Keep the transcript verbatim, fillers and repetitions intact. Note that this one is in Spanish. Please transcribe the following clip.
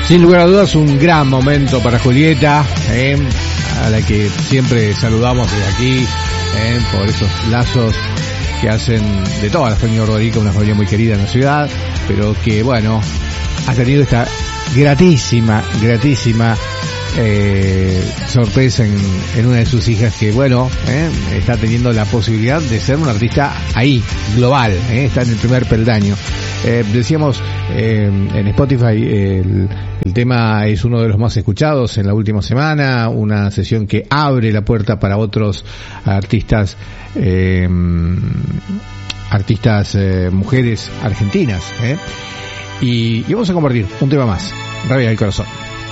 Sin lugar a dudas, un gran momento para Julieta, eh, a la que siempre saludamos desde aquí, eh, por esos lazos que hacen de toda la familia Ordorica una familia muy querida en la ciudad, pero que, bueno, ha tenido esta gratísima, gratísima eh, sorpresa en, en una de sus hijas que, bueno, eh, está teniendo la posibilidad de ser un artista ahí, global, eh, está en el primer peldaño. Eh, decíamos eh, en Spotify eh, el, el tema es uno de los más escuchados en la última semana, una sesión que abre la puerta para otros artistas eh, artistas eh, mujeres argentinas, eh. y, y vamos a compartir un tema más, Rabia del Corazón.